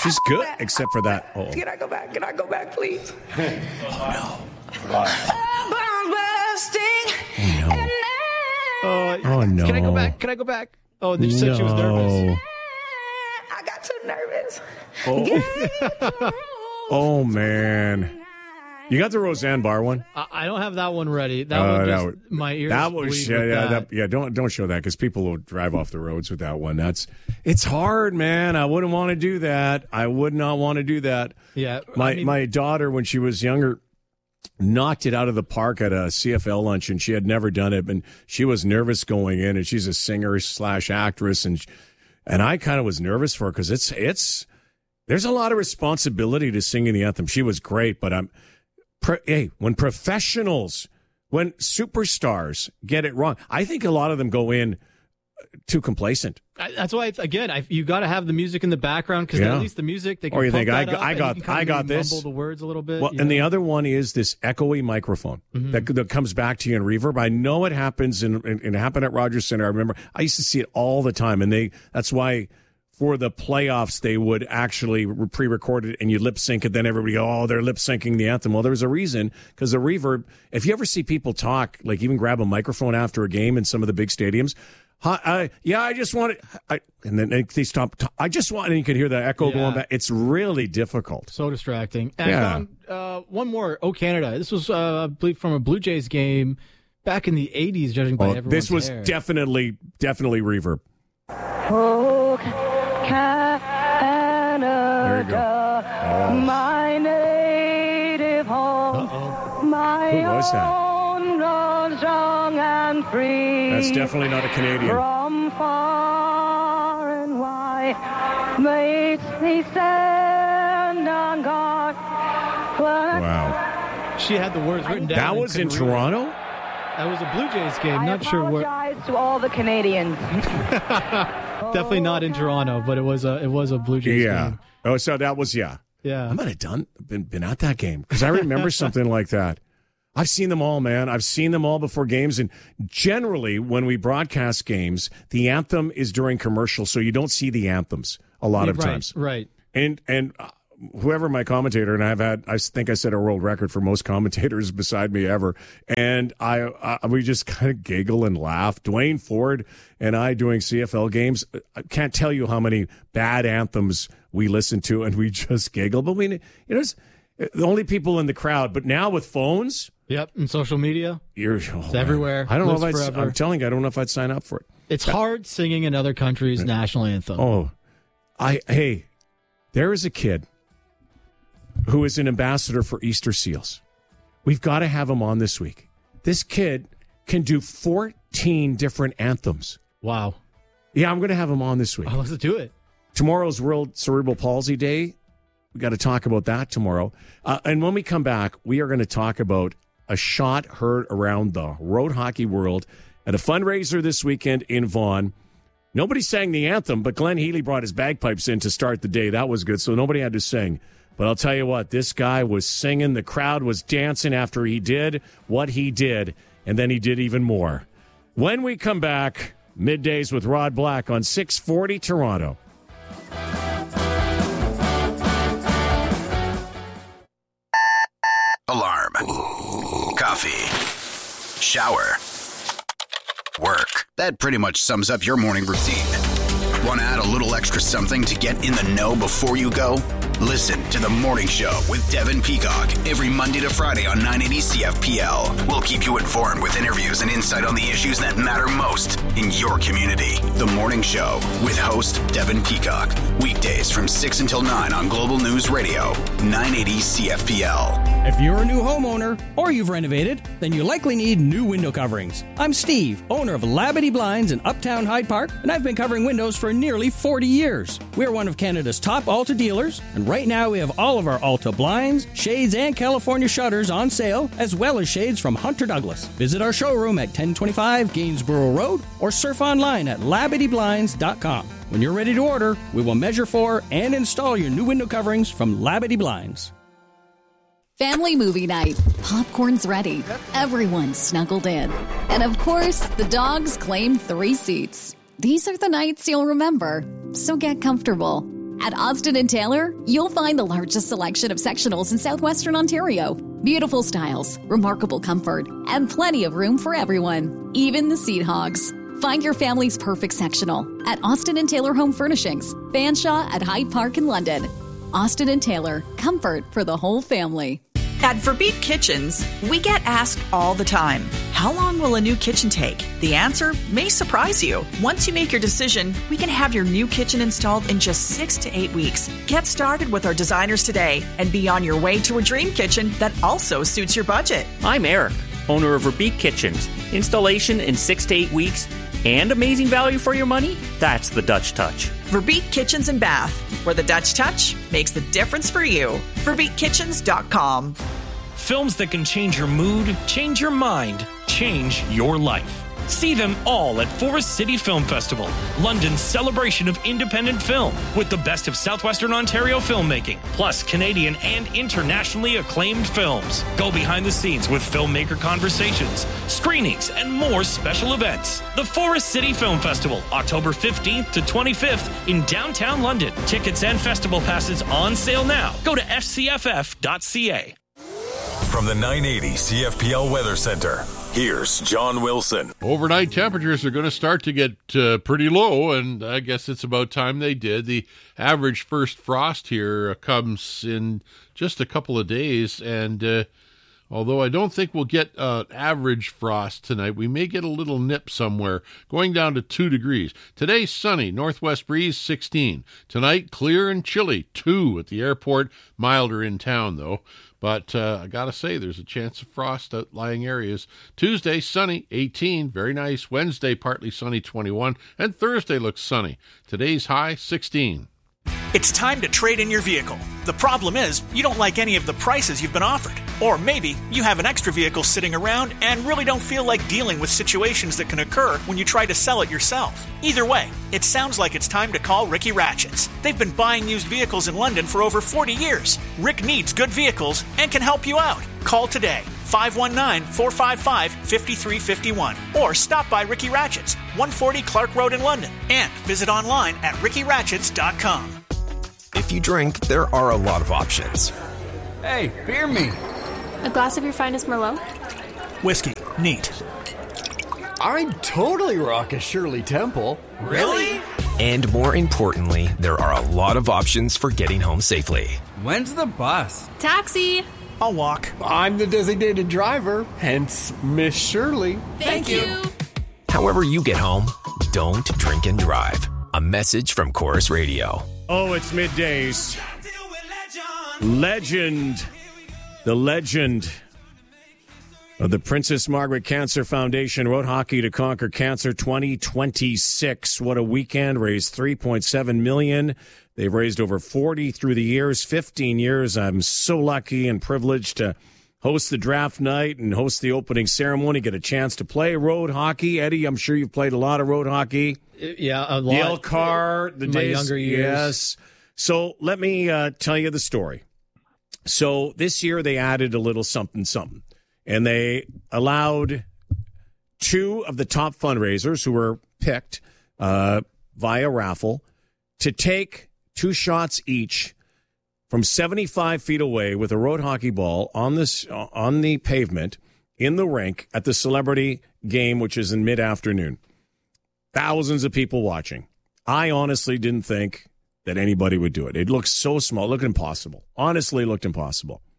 She's good, except for that. Oh. Can I go back? Can I go back, please? Oh, no. Oh, no. Can I go back? Can I go back? Oh, then she said she was nervous. I got too nervous. Oh, oh man. You got the Roseanne Barr one? I don't have that one ready. My ears. That was Don't show that because people will drive off the roads with that one. It's hard, man. I wouldn't want to do that. I would not want to do that. Yeah, my daughter, when she was younger, knocked it out of the park at a CFL lunch, and she had never done it, and she was nervous going in. And she's a singer/actress, and I kind of was nervous for her because it's there's a lot of responsibility to singing the anthem. She was great, but when professionals, when superstars get it wrong, I think a lot of them go in too complacent. That's why, you got to have the music in the background because at least the music they can. Or you think I got this? Mumble the words a little bit. Well, and the other one is this echoey microphone that comes back to you in reverb. I know it happens and it happened at Rogers Center. I remember I used to see it all the time, and that's why. For the playoffs, they would actually pre-record it and you lip sync it. Then everybody go, oh, they're lip syncing the anthem. Well, there was a reason because the reverb. If you ever see people talk, like even grab a microphone after a game in some of the big stadiums, I just want it. And then they stop. I just want, and you can hear the echo going back. It's really difficult. So distracting. And I found one more. Oh, Canada. This was, I believe, from a Blue Jays game back in the 80s, judging by everyone's This was hair. definitely reverb. Oh, Canada, my native home, my Who was that? own, strong and free. That's definitely not a Canadian. From far and wide, makes me stand on guard. Wow. She had the words written down. That was in Toronto? That was a Blue Jays game. Not sure where. I apologize to all the Canadians. Definitely not in Toronto, but it was a Blue Jays game. Oh, so that was Yeah. I might have been at that game because I remember something like that. I've seen them all, man. I've seen them all before games, and generally when we broadcast games, the anthem is during commercials, so you don't see the anthems a lot of times. Right. And whoever my commentator, and I think I set a world record for most commentators beside me ever. And we just kind of giggle and laugh. Dwayne Ford and I doing CFL games. I can't tell you how many bad anthems we listen to, and we just giggle. But it's the only people in the crowd. But now with phones, yep, and social media, it's everywhere. I don't know if I'm telling you, I don't know if I'd sign up for it. It's hard singing another country's national anthem. Oh, there is a kid who is an ambassador for Easter Seals. We've got to have him on this week. This kid can do 14 different anthems. Wow. Yeah, I'm going to have him on this week. Oh, let's do it. Tomorrow's World Cerebral Palsy Day. We got to talk about that tomorrow. And when we come back, we are going to talk about a shot heard around the road hockey world at a fundraiser this weekend in Vaughan. Nobody sang the anthem, but Glenn Healy brought his bagpipes in to start the day. That was good, so nobody had to sing. But I'll tell you what, this guy was singing. The crowd was dancing after he did what he did, and then he did even more. When we come back, middays with Rod Black on 640 Toronto. Alarm. Coffee. Shower. Work. That pretty much sums up your morning routine. Want to add a little extra something to get in the know before you go? Listen to The Morning Show with Devin Peacock every Monday to Friday on 980 CFPL. We'll keep you informed with interviews and insight on the issues that matter most in your community. The Morning Show with host Devin Peacock. Weekdays from 6 until 9 on Global News Radio, 980 CFPL. If you're a new homeowner or you've renovated, then you likely need new window coverings. I'm Steve, owner of Labadee Blinds in Uptown Hyde Park, and I've been covering windows for nearly 40 years. We're one of Canada's top Alta dealers, and right now we have all of our Alta blinds, shades, and California shutters on sale, as well as shades from Hunter Douglas. Visit our showroom at 1025 Gainsborough Road or surf online at LabadeeBlinds.com. When you're ready to order, we will measure for and install your new window coverings from Labadee Blinds. Family movie night. Popcorn's ready. Everyone's snuggled in. And of course, the dogs claim 3 seats. These are the nights you'll remember. So get comfortable. At Austin & Taylor, you'll find the largest selection of sectionals in southwestern Ontario. Beautiful styles, remarkable comfort, and plenty of room for everyone, even the seat hogs. Find your family's perfect sectional at Austin & Taylor Home Furnishings, Fanshawe at Hyde Park in London. Austin & Taylor, comfort for the whole family. At Verbeek Kitchens, we get asked all the time, how long will a new kitchen take? The answer may surprise you. Once you make your decision, we can have your new kitchen installed in just 6 to 8 weeks. Get started with our designers today and be on your way to a dream kitchen that also suits your budget. I'm Eric, owner of Verbeek Kitchens. Installation in 6 to 8 weeks and amazing value for your money? That's the Dutch touch. Verbeek Kitchens and Bath, where the Dutch touch makes the difference for you. VerbeekKitchens.com. Films that can change your mood, change your mind, change your life. See them all at Forest City Film Festival, London's celebration of independent film, with the best of southwestern Ontario filmmaking, plus Canadian and internationally acclaimed films. Go behind the scenes with filmmaker conversations, screenings, and more special events. The Forest City Film Festival, October 15th to 25th in downtown London. Tickets and festival passes on sale now. Go to fcff.ca. From the 980 CFPL Weather Center, here's John Wilson. Overnight temperatures are going to start to get pretty low, and I guess it's about time they did. The average first frost here comes in just a couple of days, and although I don't think we'll get average frost tonight, we may get a little nip somewhere, going down to 2 degrees. Today, sunny, northwest breeze, 16. Tonight, clear and chilly, 2 at the airport, milder in town, though. But I got to say, there's a chance of frost outlying areas. Tuesday, sunny, 18, very nice. Wednesday, partly sunny, 21. And Thursday looks sunny. Today's high, 16. It's time to trade in your vehicle. The problem is, you don't like any of the prices you've been offered. Or maybe you have an extra vehicle sitting around and really don't feel like dealing with situations that can occur when you try to sell it yourself. Either way, it sounds like it's time to call Ricky Ratchets. They've been buying used vehicles in London for over 40 years. Rick needs good vehicles and can help you out. Call today, 519-455-5351. Or stop by Ricky Ratchets, 140 Clark Road in London. And visit online at rickyratchets.com. If you drink, there are a lot of options. Hey, beer me. A glass of your finest Merlot? Whiskey. Neat. I'd totally rock a Shirley Temple. Really? And more importantly, there are a lot of options for getting home safely. When's the bus? Taxi. I'll walk. I'm the designated driver, hence Miss Shirley. Thank you. However you get home, don't drink and drive. A message from Chorus Radio. Oh, it's middays. Legend. The legend of the Princess Margaret Cancer Foundation, Road Hockey to Conquer Cancer 2026. What a weekend. Raised $3.7 million. They've raised over 40 through the years, 15 years. I'm so lucky and privileged to host the draft night and host the opening ceremony, get a chance to play road hockey. Eddie, I'm sure you've played a lot of road hockey. Yeah, a lot. The Elkhart, the my days, younger years. Yes. So let me tell you the story. So this year they added a little something, and they allowed 2 of the top fundraisers who were picked via raffle to take 2 shots each from 75 feet away with a road hockey ball on the pavement in the rink at the celebrity game, which is in mid-afternoon. Thousands of people watching. I honestly didn't think that anybody would do it. It looked so small. It looked impossible. Honestly, it looked impossible.